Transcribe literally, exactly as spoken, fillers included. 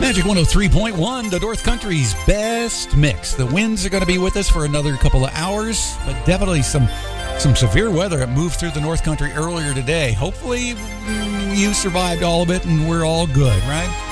Magic one oh three point one, the North Country's best mix. The winds are going to be with us for another couple of hours, but definitely some some severe weather that moved through the North Country earlier today. Hopefully you survived all of it and we're all good, right?